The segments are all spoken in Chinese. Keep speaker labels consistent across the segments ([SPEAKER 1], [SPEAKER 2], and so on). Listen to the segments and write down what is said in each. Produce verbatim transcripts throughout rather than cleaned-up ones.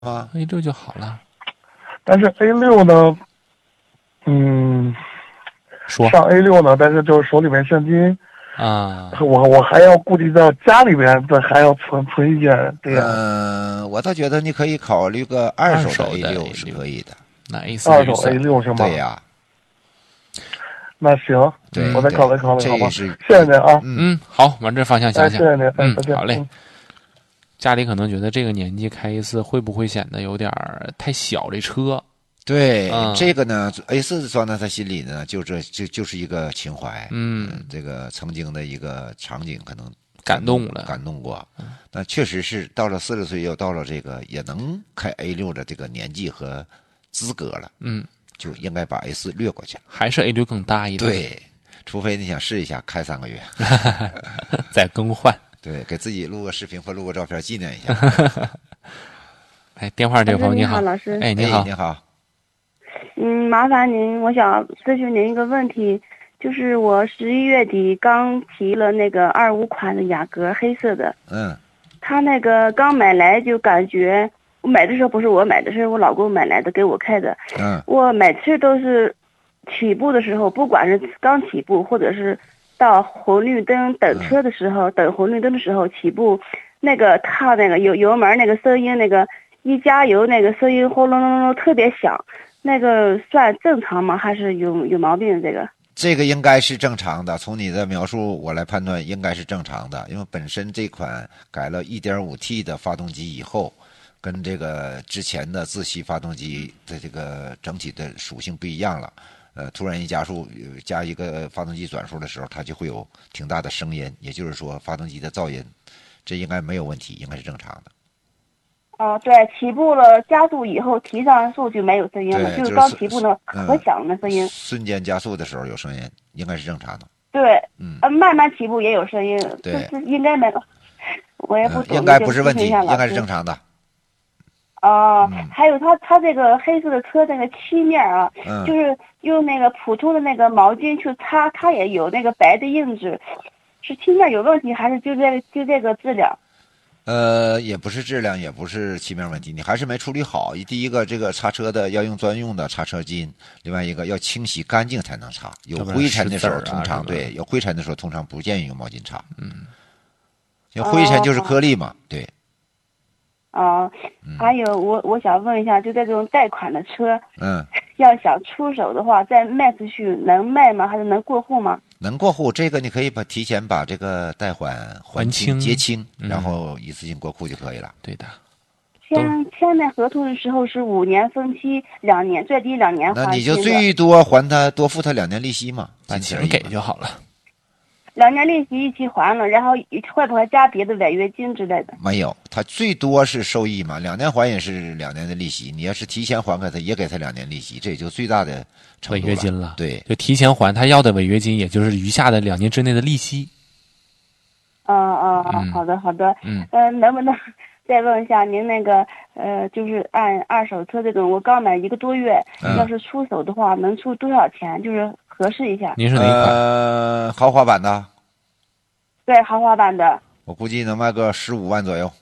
[SPEAKER 1] 啊
[SPEAKER 2] A 六就好了。
[SPEAKER 3] 但是 A 六呢，嗯，
[SPEAKER 2] 说
[SPEAKER 3] 上 A 六呢，但是就是手里面现金
[SPEAKER 2] 啊，
[SPEAKER 3] 我我还要顾及到家里边的，还要存存一点，这样。
[SPEAKER 1] 嗯、呃，我倒觉得你可以考虑个二手的 A 六是可以的。
[SPEAKER 2] 那 A 四
[SPEAKER 3] 二手 A 六是吗？
[SPEAKER 1] 对呀、啊。
[SPEAKER 3] 那行，
[SPEAKER 1] 对，
[SPEAKER 3] 我再考虑考虑，好吧？
[SPEAKER 1] 谢
[SPEAKER 3] 谢您啊。
[SPEAKER 2] 嗯，好，往这方向想想。
[SPEAKER 3] 哎、谢谢您，
[SPEAKER 2] 嗯，
[SPEAKER 3] 哎、
[SPEAKER 2] 好嘞。
[SPEAKER 3] 嗯
[SPEAKER 2] 家里可能觉得这个年纪开 A 四会不会显得有点太小？这车，
[SPEAKER 1] 对、
[SPEAKER 2] 嗯、
[SPEAKER 1] 这个呢 ，A 四装在他心里呢，就这就就是一个情怀，
[SPEAKER 2] 嗯、
[SPEAKER 1] 呃，这个曾经的一个场景可能
[SPEAKER 2] 感动了，
[SPEAKER 1] 感动过。那确实是到了四十岁，又到了这个也能开 A 六的这个年纪和资格了，
[SPEAKER 2] 嗯，
[SPEAKER 1] 就应该把 A 四略过去，
[SPEAKER 2] 还是 A 六更大一点。
[SPEAKER 1] 对，除非你想试一下开三个月，
[SPEAKER 2] 再更换。
[SPEAKER 1] 对，给自己录个视频或录个照片纪念一下。
[SPEAKER 2] 哎，电话这个朋友
[SPEAKER 4] 你
[SPEAKER 2] 好，
[SPEAKER 4] 老师。
[SPEAKER 2] 哎，你好，
[SPEAKER 1] 哎、你好。
[SPEAKER 4] 嗯，麻烦您，我想咨询您一个问题，就是我十一月底刚提了那个二五款的雅阁黑色的，
[SPEAKER 1] 嗯，
[SPEAKER 4] 他那个刚买来就感觉，我买的时候不是我买的，是我老公买来的给我开的。
[SPEAKER 1] 嗯，
[SPEAKER 4] 我每次都是起步的时候，不管是刚起步或者是到红绿灯等车的时候，嗯、等红绿灯的时候起步，那个踏那个油油门那个声音，那个一加油那个声音轰隆隆隆特别响，那个算正常吗？还是有有毛病？这个
[SPEAKER 1] 这个应该是正常的，从你的描述我来判断应该是正常的，因为本身这款改了 一点五 T 的发动机以后，跟这个之前的自吸发动机的这个整体的属性不一样了。呃，突然一加速加一个发动机转速的时候，它就会有挺大的声音，也就是说发动机的噪音，这应该没有问题，应该是正常的。
[SPEAKER 4] 哦，对，起步了加速以后提上速就没有声音了，就是刚起步那可响的声音、
[SPEAKER 1] 嗯。瞬间加速的时候有声音，应该是正常的。
[SPEAKER 4] 对，
[SPEAKER 1] 嗯，
[SPEAKER 4] 呃，慢慢起步也有声音，
[SPEAKER 1] 对，
[SPEAKER 4] 应该没有，我也不懂、
[SPEAKER 1] 嗯，应该不是问题，应该是正常的。
[SPEAKER 4] 哦、
[SPEAKER 1] 嗯，
[SPEAKER 4] 还有它它这个黑色的车那个漆面啊、
[SPEAKER 1] 嗯，
[SPEAKER 4] 就是用那个普通的那个毛巾去擦，它也有那个白的印子，是漆面有问题，还是就这个就这个质量？
[SPEAKER 1] 呃，也不是质量，也不是漆面问题，你还是没处理好。第一个，这个擦车的要用专用的擦车巾；另外一个要清洗干净才能擦。有灰尘的时候，通常、啊、对有灰尘的时候，通常不建议用毛巾擦。嗯，因为灰尘就是颗粒嘛，哦、对。
[SPEAKER 4] 哦，还有我我想问一下，就这种贷款的车，
[SPEAKER 1] 嗯，
[SPEAKER 4] 要想出手的话，再卖出去能卖吗？还是能过户吗？
[SPEAKER 1] 能过户，这个你可以把提前把这个贷款还清结清，
[SPEAKER 2] 嗯、
[SPEAKER 1] 然后一次性过户就可以了。
[SPEAKER 2] 对的。
[SPEAKER 4] 签签那合同的时候是五年分期，两年最低两年还。
[SPEAKER 1] 那你就最多还他多付他两年利息嘛，
[SPEAKER 2] 把钱给就好了。
[SPEAKER 4] 两年利息一起还了，然后会不会加别的违约金之类的？
[SPEAKER 1] 没有，他最多是收益嘛，两年还也是两年的利息。你要是提前还给他，也给他两年利息，这也就最大的
[SPEAKER 2] 违约金了。
[SPEAKER 1] 对，
[SPEAKER 2] 就提前还他要的违约金，也就是余下的两年之内的利息。
[SPEAKER 4] 哦哦哦，好的好的。
[SPEAKER 2] 嗯。
[SPEAKER 4] 呃，能不能再问一下您那个呃，就是按二手车这种，我刚买一个多月，
[SPEAKER 1] 嗯、
[SPEAKER 4] 要是出手的话，能出多少钱？就是核实一下。
[SPEAKER 2] 您是哪一款？
[SPEAKER 1] 呃，豪华版的。
[SPEAKER 4] 对，豪华版的。
[SPEAKER 1] 我估计能卖个十五万左右。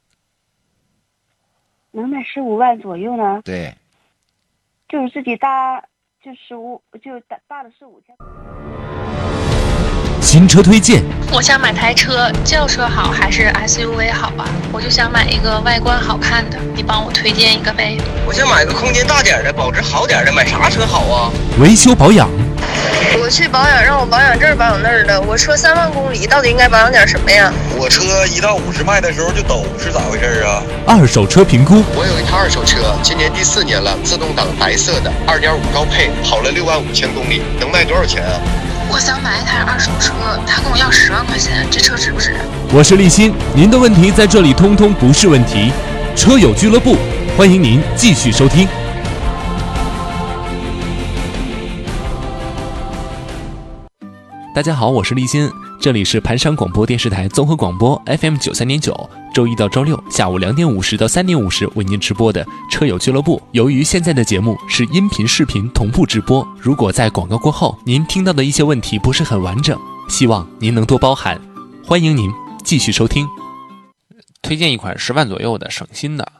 [SPEAKER 4] 能卖十五万左右呢？
[SPEAKER 1] 对。
[SPEAKER 4] 就是自己搭，就十五，就搭搭了十五千。
[SPEAKER 5] 新车推荐。
[SPEAKER 6] 我想买台车，轿车好还是 S U V 好啊？我就想买一个外观好看的，你帮我推荐一个呗。
[SPEAKER 7] 我想买个空间大点的，保值好点的，买啥车好啊？
[SPEAKER 5] 维修保养。
[SPEAKER 6] 我去保养，让我保养这儿保养那儿的。我车三万公里，到底应该保养点什么呀？
[SPEAKER 7] 我车一到五十迈的时候就抖，是咋回事啊？
[SPEAKER 5] 二手车评估。
[SPEAKER 8] 我有一台二手车，今年第四年了，自动挡白色的，二点五高配，跑了六万五千公里，能卖多少钱啊？
[SPEAKER 6] 我想买一台二手车，他跟我要十万块钱，这车值不值？
[SPEAKER 5] 我是立新，您的问题在这里通通不是问题。车友俱乐部，欢迎您继续收听。大家好，我是立新，这里是盘山广播电视台综合广播 F M 九三点九，周一到周六下午两点五十到三点五十为您直播的车友俱乐部。由于现在的节目是音频视频同步直播，如果在广告过后您听到的一些问题不是很完整，希望您能多包涵。欢迎您继续收听。
[SPEAKER 2] 推荐一款十万左右的省心的。